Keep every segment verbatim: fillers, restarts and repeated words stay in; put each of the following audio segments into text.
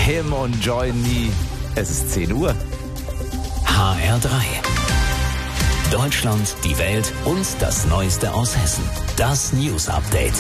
Him und Join Me. Es ist zehn Uhr. H R drei. Deutschland, die Welt und das Neueste aus Hessen. Das News Update.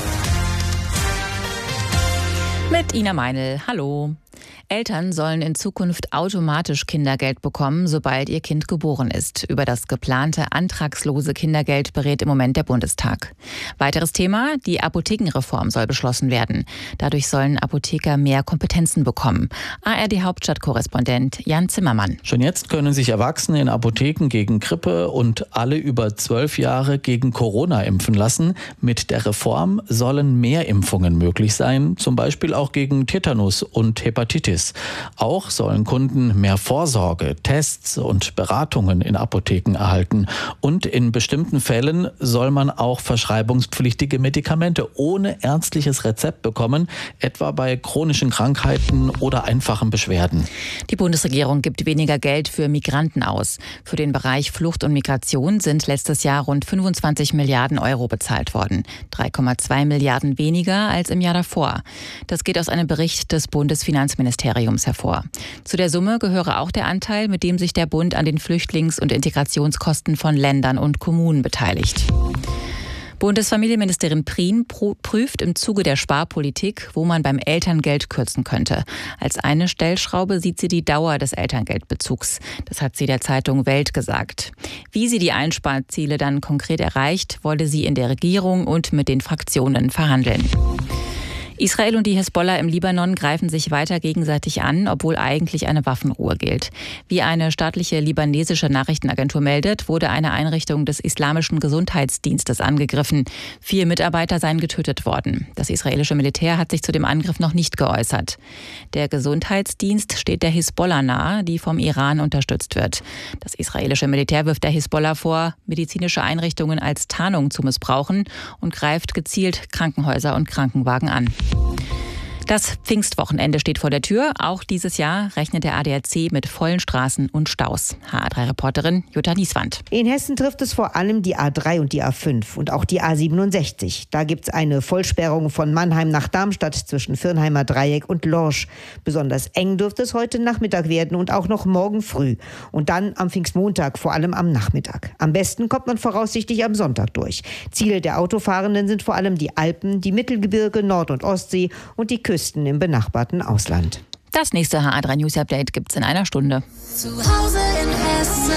Mit Ina Meinl. Hallo. Eltern sollen in Zukunft automatisch Kindergeld bekommen, sobald ihr Kind geboren ist. Über das geplante antragslose Kindergeld berät im Moment der Bundestag. Weiteres Thema: Die Apothekenreform soll beschlossen werden. Dadurch sollen Apotheker mehr Kompetenzen bekommen. A R D-Hauptstadtkorrespondent Jan Zimmermann. Schon jetzt können sich Erwachsene in Apotheken gegen Grippe und alle über zwölf Jahre gegen Corona impfen lassen. Mit der Reform sollen mehr Impfungen möglich sein, zum Beispiel auch gegen Tetanus und Hepatitis. Auch sollen Kunden mehr Vorsorge, Tests und Beratungen in Apotheken erhalten. Und in bestimmten Fällen soll man auch verschreibungspflichtige Medikamente ohne ärztliches Rezept bekommen, etwa bei chronischen Krankheiten oder einfachen Beschwerden. Die Bundesregierung gibt weniger Geld für Migranten aus. Für den Bereich Flucht und Migration sind letztes Jahr rund fünfundzwanzig Milliarden Euro bezahlt worden. drei Komma zwei Milliarden weniger als im Jahr davor. Das geht aus einem Bericht des Bundesfinanzministeriums hervor. Zu der Summe gehöre auch der Anteil, mit dem sich der Bund an den Flüchtlings- und Integrationskosten von Ländern und Kommunen beteiligt. Bundesfamilienministerin Prien prüft im Zuge der Sparpolitik, wo man beim Elterngeld kürzen könnte. Als eine Stellschraube sieht sie die Dauer des Elterngeldbezugs. Das hat sie der Zeitung Welt gesagt. Wie sie die Einsparziele dann konkret erreicht, wolle sie in der Regierung und mit den Fraktionen verhandeln. Israel und die Hisbollah im Libanon greifen sich weiter gegenseitig an, obwohl eigentlich eine Waffenruhe gilt. Wie eine staatliche libanesische Nachrichtenagentur meldet, wurde eine Einrichtung des islamischen Gesundheitsdienstes angegriffen. Vier Mitarbeiter seien getötet worden. Das israelische Militär hat sich zu dem Angriff noch nicht geäußert. Der Gesundheitsdienst steht der Hisbollah nahe, die vom Iran unterstützt wird. Das israelische Militär wirft der Hisbollah vor, medizinische Einrichtungen als Tarnung zu missbrauchen und greift gezielt Krankenhäuser und Krankenwagen an. Das Pfingstwochenende steht vor der Tür. Auch dieses Jahr rechnet der A D A C mit vollen Straßen und Staus. H A drei Reporterin Jutta Nieswand. In Hessen trifft es vor allem die A drei und die A fünf und auch die A siebenundsechzig. Da gibt es eine Vollsperrung von Mannheim nach Darmstadt zwischen Viernheimer Dreieck und Lorsch. Besonders eng dürfte es heute Nachmittag werden und auch noch morgen früh. Und dann am Pfingstmontag, vor allem am Nachmittag. Am besten kommt man voraussichtlich am Sonntag durch. Ziele der Autofahrenden sind vor allem die Alpen, die Mittelgebirge, Nord- und Ostsee und die Küsten im benachbarten Ausland. Das nächste H A drei News Update gibt's in einer Stunde. Zu Hause in Hessen.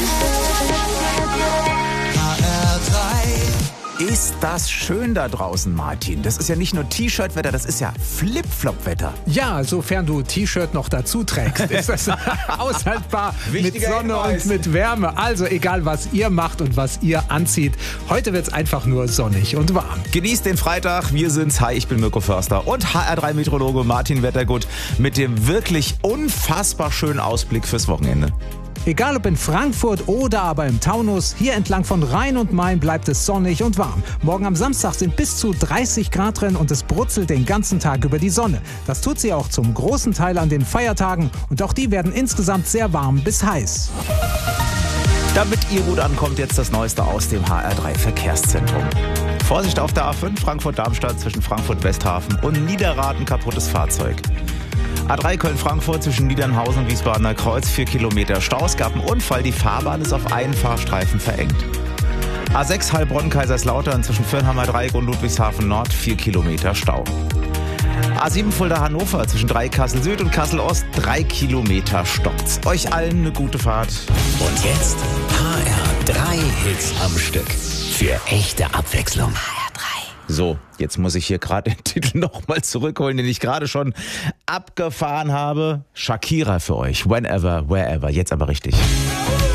H R drei. Ist das schön da draußen, Martin? Das ist ja nicht nur T-Shirt-Wetter, das ist ja Flip-Flop-Wetter. Ja, sofern du T-Shirt noch dazu trägst, ist das aushaltbar mit Sonne und mit Wärme. Also egal, was ihr macht und was ihr anzieht. Heute wird's einfach nur sonnig und warm. Genießt den Freitag. Wir sind's. Hi, ich bin Mirko Förster und H R drei Meteorologe Martin Wettergut mit dem wirklich unfassbar schönen Ausblick fürs Wochenende. Egal ob in Frankfurt oder aber im Taunus, hier entlang von Rhein und Main bleibt es sonnig und warm. Morgen am Samstag sind bis zu dreißig Grad drin und es brutzelt den ganzen Tag über die Sonne. Das tut sie auch zum großen Teil an den Feiertagen und auch die werden insgesamt sehr warm bis heiß. Damit ihr gut ankommt, jetzt das Neueste aus dem H R drei Verkehrszentrum. Vorsicht auf der A fünf Frankfurt-Darmstadt zwischen Frankfurt-Westhafen und Niederraden, kaputtes Fahrzeug. A drei Köln-Frankfurt zwischen Niedernhausen und Wiesbadener Kreuz, vier Kilometer Stau. Es gab einen Unfall, die Fahrbahn ist auf einen Fahrstreifen verengt. A sechs Heilbronn-Kaiserslautern zwischen Viernheimer Dreieck und Ludwigshafen Nord, vier Kilometer Stau. A sieben Fulda-Hannover zwischen Dreieck-Kassel Süd und Kassel Ost, drei Kilometer stockt's. Euch allen eine gute Fahrt. Und jetzt H R drei Hits am Stück. Für echte Abwechslung. H R drei. So, jetzt muss ich hier gerade den Titel nochmal zurückholen, den ich gerade schon abgefahren habe. Shakira für euch. Whenever, wherever. Jetzt aber richtig.